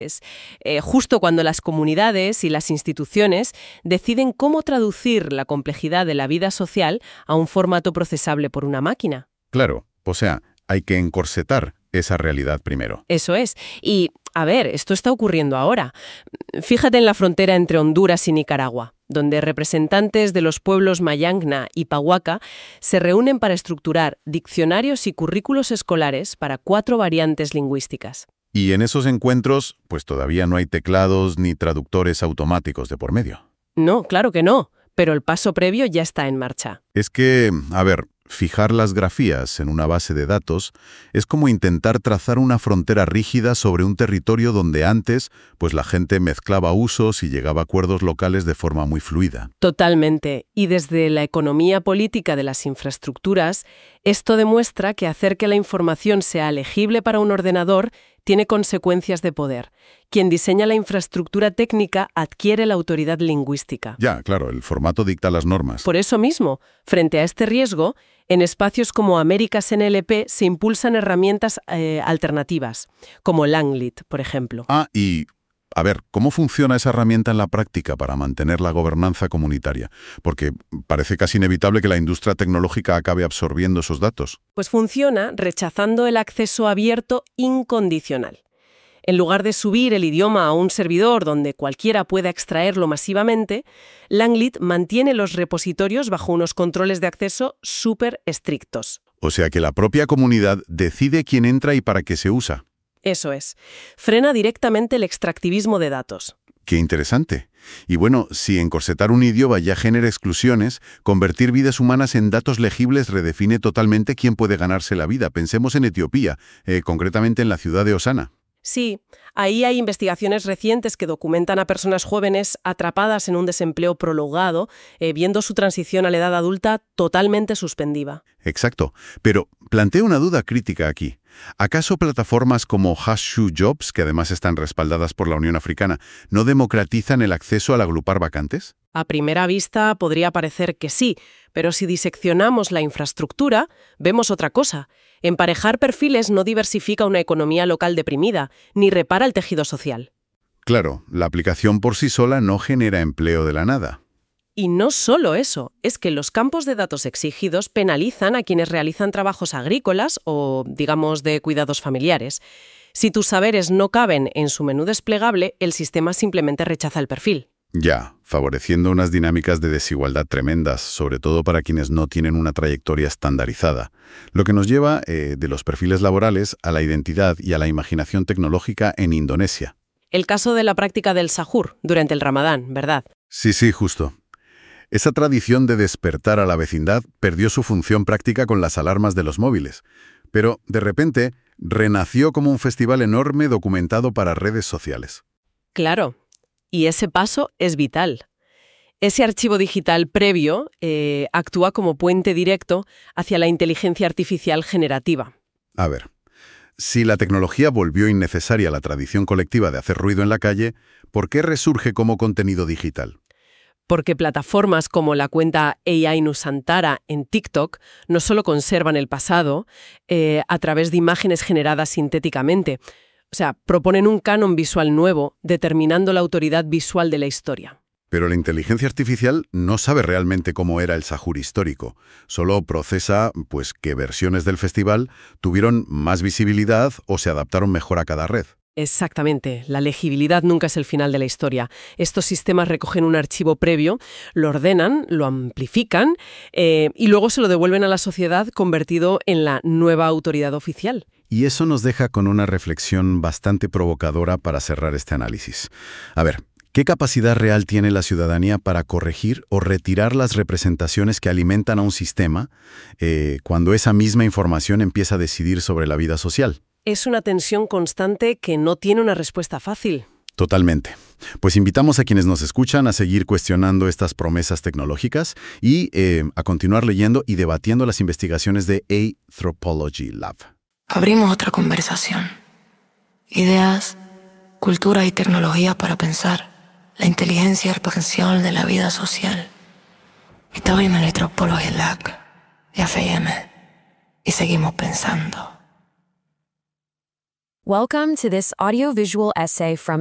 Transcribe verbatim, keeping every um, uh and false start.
eh, justo cuando las comunidades y las instituciones deciden cómo traducir la complejidad de la vida social a un formato procesable por una máquina. Claro, o sea, hay que encorsetar esa realidad primero. Eso es. Y, a ver, esto está ocurriendo ahora. Fíjate en la frontera entre Honduras y Nicaragua, donde representantes de los pueblos Mayangna y Pahuaca se reúnen para estructurar diccionarios y currículos escolares para cuatro variantes lingüísticas. Y en esos encuentros, pues todavía no hay teclados ni traductores automáticos de por medio. No, claro que no, pero el paso previo ya está en marcha. Es que, a ver, fijar las grafías en una base de datos es como intentar trazar una frontera rígida sobre un territorio donde antes, pues la gente mezclaba usos y llegaba a acuerdos locales de forma muy fluida. Totalmente. Y desde la economía política de las infraestructuras, esto demuestra que hacer que la información sea legible para un ordenador tiene consecuencias de poder. Quien diseña la infraestructura técnica adquiere la autoridad lingüística. Ya, claro, el formato dicta las normas. Por eso mismo, frente a este riesgo, en espacios como Américas N L P se impulsan herramientas eh, alternativas, como Langlit, por ejemplo. Ah, y... A ver, ¿cómo funciona esa herramienta en la práctica para mantener la gobernanza comunitaria? Porque parece casi inevitable que la industria tecnológica acabe absorbiendo esos datos. Pues funciona rechazando el acceso abierto incondicional. En lugar de subir el idioma a un servidor donde cualquiera pueda extraerlo masivamente, Langlit mantiene los repositorios bajo unos controles de acceso súper estrictos. O sea que la propia comunidad decide quién entra y para qué se usa. Eso es. Frena directamente el extractivismo de datos. Qué interesante. Y bueno, si encorsetar un idioma ya genera exclusiones, convertir vidas humanas en datos legibles redefine totalmente quién puede ganarse la vida. Pensemos en Etiopía, eh, concretamente en la ciudad de Osana. Sí, ahí hay investigaciones recientes que documentan a personas jóvenes atrapadas en un desempleo prolongado, eh, viendo su transición a la edad adulta totalmente suspendida. Exacto. Pero planteo una duda crítica aquí. ¿Acaso plataformas como HashShoe-Jobs, que además están respaldadas por la Unión Africana, no democratizan el acceso al agrupar vacantes? A primera vista podría parecer que sí, pero si diseccionamos la infraestructura, vemos otra cosa. Emparejar perfiles no diversifica una economía local deprimida, ni repara el tejido social. Claro, la aplicación por sí sola no genera empleo de la nada. Y no solo eso, es que los campos de datos exigidos penalizan a quienes realizan trabajos agrícolas o, digamos, de cuidados familiares. Si tus saberes no caben en su menú desplegable, el sistema simplemente rechaza el perfil. Ya, favoreciendo unas dinámicas de desigualdad tremendas, sobre todo para quienes no tienen una trayectoria estandarizada. Lo que nos lleva eh, de los perfiles laborales a la identidad y a la imaginación tecnológica en Indonesia. El caso de la práctica del sahur durante el Ramadán, ¿verdad? Sí, sí, justo. Esa tradición de despertar a la vecindad perdió su función práctica con las alarmas de los móviles, pero de repente renació como un festival enorme documentado para redes sociales. Claro, y ese paso es vital. Ese archivo digital previo eh, actúa como puente directo hacia la inteligencia artificial generativa. A ver, si la tecnología volvió innecesaria la tradición colectiva de hacer ruido en la calle, ¿por qué resurge como contenido digital? Porque plataformas como la cuenta A I Nusantara en TikTok no solo conservan el pasado eh, a través de imágenes generadas sintéticamente, o sea, proponen un canon visual nuevo, determinando la autoridad visual de la historia. Pero la inteligencia artificial no sabe realmente cómo era el sahur histórico. Solo procesa, pues, qué versiones del festival tuvieron más visibilidad o se adaptaron mejor a cada red. Exactamente. La legibilidad nunca es el final de la historia. Estos sistemas recogen un archivo previo, lo ordenan, lo amplifican eh, y luego se lo devuelven a la sociedad convertido en la nueva autoridad oficial. Y eso nos deja con una reflexión bastante provocadora para cerrar este análisis. A ver, ¿qué capacidad real tiene la ciudadanía para corregir o retirar las representaciones que alimentan a un sistema eh, cuando esa misma información empieza a decidir sobre la vida social? Es una tensión constante que no tiene una respuesta fácil. Totalmente. Pues invitamos a quienes nos escuchan a seguir cuestionando estas promesas tecnológicas y eh, a continuar leyendo y debatiendo las investigaciones de Anthropology Lab. Abrimos otra conversación. Ideas, cultura y tecnología para pensar la inteligencia artificial de la vida social. Estamos en Anthropology Lab de F M y seguimos pensando. Welcome to this audiovisual essay from